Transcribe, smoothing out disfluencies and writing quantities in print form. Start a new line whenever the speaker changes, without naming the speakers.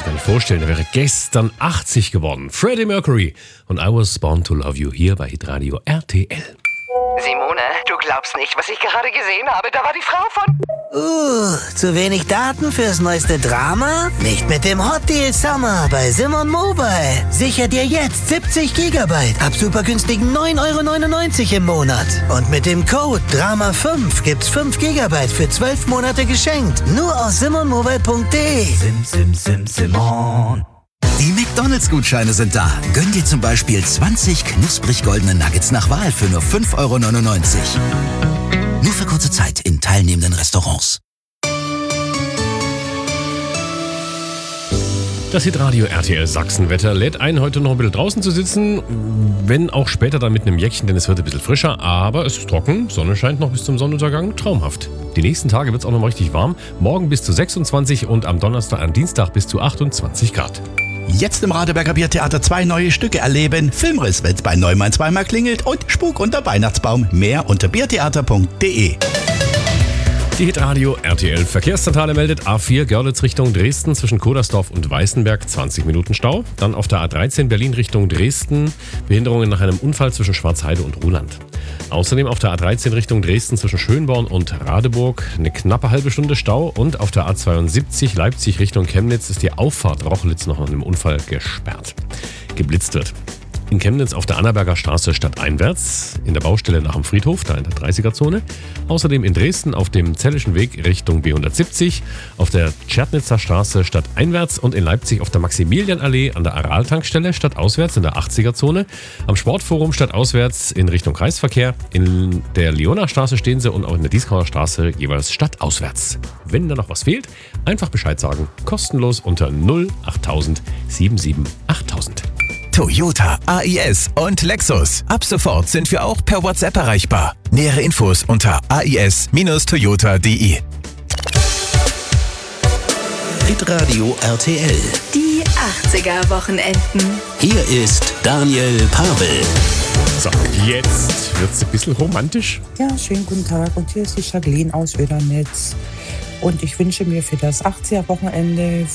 sich gar nicht vorstellen, er wäre gestern 80 geworden. Freddie Mercury und I Was Born to Love You hier bei Hitradio RTL.
Simone, du glaubst nicht, was ich gerade gesehen habe. Da war die Frau von...
Zu wenig Daten fürs neueste Drama? Nicht mit dem Hot Deal Summer bei Simon Mobile. Sicher dir jetzt 70 GB ab super günstigen 9,99 € im Monat. Und mit dem Code DRAMA5 gibt's 5 GB für 12 Monate geschenkt. Nur aus simonmobile.de.
Simon. Die McDonalds-Gutscheine sind da. Gönn dir zum Beispiel 20 knusprig goldene Nuggets nach Wahl für nur 5,99 €. Nur für kurze Zeit in teilnehmenden Restaurants.
Das Hitradio RTL Sachsenwetter lädt ein, heute noch ein bisschen draußen zu sitzen, wenn auch später dann mit einem Jäckchen, denn es wird ein bisschen frischer, aber es ist trocken, Sonne scheint noch bis zum Sonnenuntergang, traumhaft. Die nächsten Tage wird es auch noch mal richtig warm, morgen bis zu 26 und am Dienstag bis zu 28 Grad.
Jetzt im Radeberger Biertheater 2 neue Stücke erleben. Filmriss, wenn's bei Neumann zweimal klingelt und Spuk unter Weihnachtsbaum. Mehr unter biertheater.de.
Die Hitradio RTL Verkehrszentrale meldet A4 Görlitz Richtung Dresden zwischen Kodersdorf und Weißenberg 20 Minuten Stau. Dann auf der A13 Berlin Richtung Dresden Behinderungen nach einem Unfall zwischen Schwarzheide und Ruhland. Außerdem auf der A13 Richtung Dresden zwischen Schönborn und Radeburg eine knappe halbe Stunde Stau. Und auf der A72 Leipzig Richtung Chemnitz ist die Auffahrt Rochlitz noch nach einem Unfall gesperrt. Geblitzt wird. In Chemnitz auf der Annaberger Straße stadteinwärts, in der Baustelle nach dem Friedhof, da in der 30er-Zone. Außerdem in Dresden auf dem Zellischen Weg Richtung B170, auf der Tschernitzer Straße stadteinwärts und in Leipzig auf der Maximilianallee an der Aral-Tankstelle stadtauswärts in der 80er-Zone. Am Sportforum stadtauswärts in Richtung Kreisverkehr. In der Leonardstraße stehen sie und auch in der Dieskauer Straße jeweils stadtauswärts. Wenn da noch was fehlt, einfach Bescheid sagen. Kostenlos unter 08000 77 8000.
Toyota, AIS und Lexus. Ab sofort sind wir auch per WhatsApp erreichbar. Nähere Infos unter ais-toyota.de.
Hitradio RTL.
Die 80er-Wochenenden.
Hier ist Daniel Pavel.
So, jetzt wird es ein bisschen romantisch.
Ja, schönen guten Tag. Und hier ist die Jacqueline aus Ödernitz. Und ich wünsche mir für das 80er-Wochenende